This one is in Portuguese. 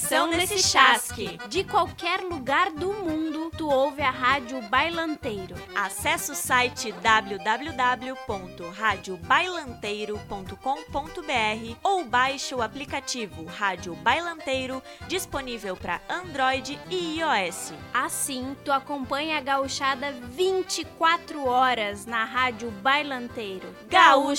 emoção nesse chasque. De qualquer lugar do mundo, tu ouve a Rádio Bailanteiro. Acesse o site www.radiobailanteiro.com.br ou baixe o aplicativo Rádio Bailanteiro, disponível para Android e iOS. Assim, tu acompanha a gauchada 24 horas na Rádio Bailanteiro. Gaúcha